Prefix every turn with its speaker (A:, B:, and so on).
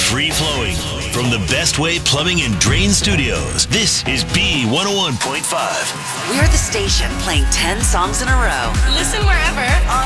A: free flowing. From the Best Way Plumbing and Drain Studios, this is B101.5.
B: We're the station playing 10 songs in a row.
C: Listen wherever, on